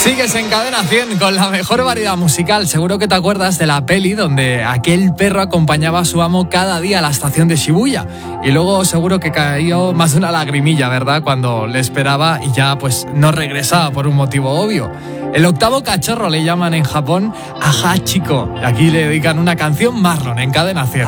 Sigues en Cadena 100 con la mejor variedad musical. Seguro que te acuerdas de la peli donde aquel perro acompañaba a su amo cada día a la estación de Shibuya. Y luego seguro que cayó más de una lagrimilla, ¿verdad? Cuando le esperaba y ya pues no regresaba por un motivo obvio. El octavo cachorro le llaman en Japón a Hachiko. Y aquí le dedican una canción Marlon en Cadena 100.